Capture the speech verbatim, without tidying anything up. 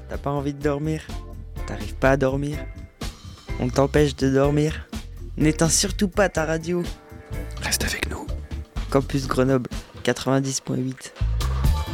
T'as pas envie de dormir? T'arrives pas à dormir? On t'empêche de dormir? N'éteins surtout pas ta radio. Reste avec nous. Campus Grenoble quatre-vingt-dix point huit.